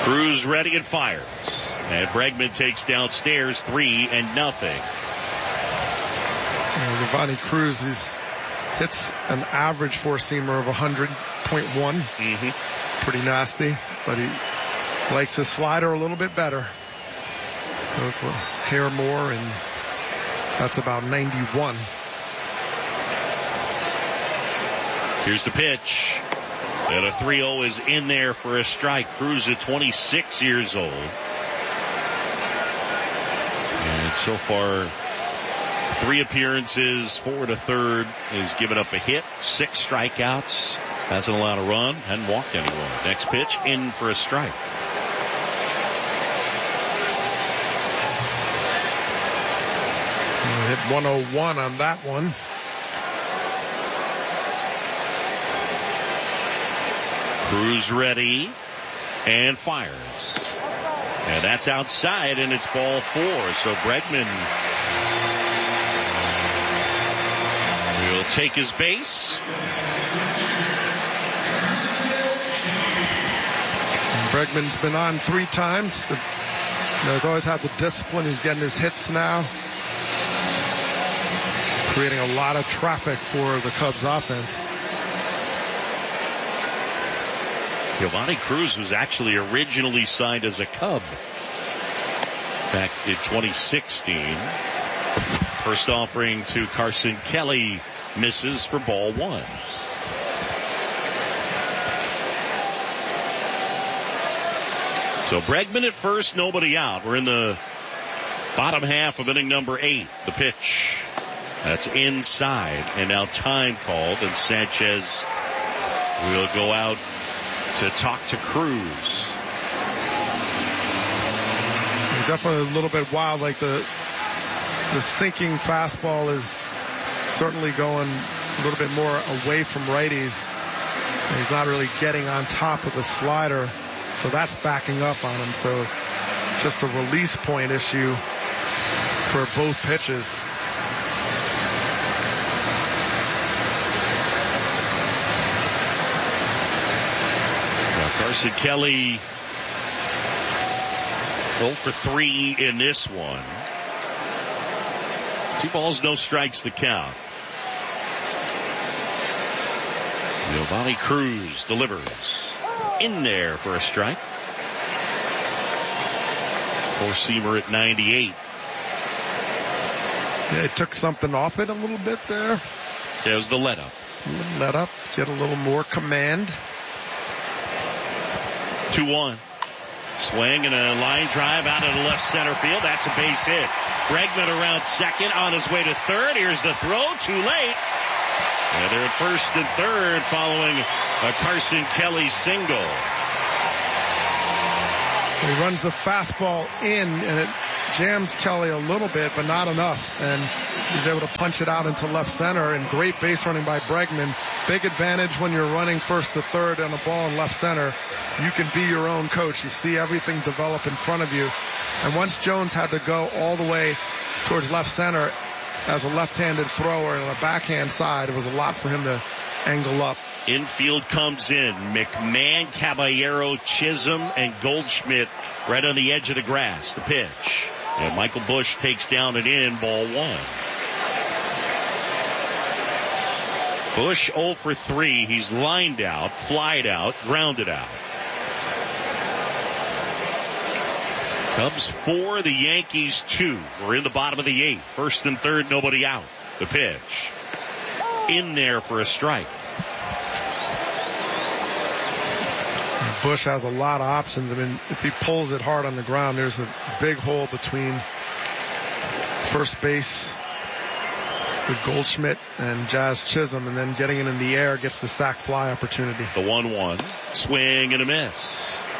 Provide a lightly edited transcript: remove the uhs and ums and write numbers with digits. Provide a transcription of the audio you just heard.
Cruz ready and fires. And Bregman takes downstairs 3-0. Giovanni Cruz hits an average four-seamer of 100.1. Pretty nasty, but he likes his slider a little bit better. Goes a hair more, and that's about 91. Here's the pitch. And a 3-0 is in there for a strike. Cruz at 26 years old. And so far, 3 appearances, 4 1/3, has given up a hit, 6 strikeouts, hasn't allowed a run, hadn't walked anyone. Next pitch, in for a strike. Hit 101 on that one. Cruz ready and fires. And that's outside, and it's ball 4. So Bregman will take his base. Bregman's been on 3 times. He's always had the discipline. He's getting his hits now. Creating a lot of traffic for the Cubs offense. Giovanni Cruz was actually originally signed as a Cub back in 2016. First offering to Carson Kelly misses for ball 1. So Bregman at first, nobody out. We're in the bottom half of inning number 8. The pitch. That's inside. And now time called, and Sanchez will go out to talk to Cruz. Definitely a little bit wild. Like the sinking fastball is certainly going a little bit more away from righties. He's not really getting on top of the slider, so that's backing up on him. So just a release point issue for both pitches. Carson Kelly 0 for 3 in this one. 2 balls, no strikes to count. Giovanni Cruz delivers in there for a strike. Four-seamer at 98. Yeah, it took something off it a little bit there. There's the let up. Let up, get a little more command. 2-1. Swing and a line drive out of the left center field. That's a base hit. Bregman around second, on his way to third. Here's the throw, too late. And they're at first and third following a Carson Kelly single. He runs the fastball in, and it jams Kelly a little bit, but not enough. And he's able to punch it out into left center, and great base running by Bregman. Big advantage when you're running first to third on a ball in left center. You can be your own coach. You see everything develop in front of you. And once Jones had to go all the way towards left center as a left-handed thrower and on a backhand side, it was a lot for him to angle up. Infield comes in. McMahon, Caballero, Chisholm, and Goldschmidt right on the edge of the grass. The pitch. And Michael Busch takes down and in, ball 1. Busch 0 for 3. He's lined out, flied out, grounded out. Cubs 4, the Yankees 2. We're in the bottom of the 8th. First and third, nobody out. The pitch. In there for a strike. Busch has a lot of options. I mean, if he pulls it hard on the ground, there's a big hole between first base with Goldschmidt and Jazz Chisholm, and then getting it in the air gets the sac fly opportunity. The 1-1. Swing and a miss.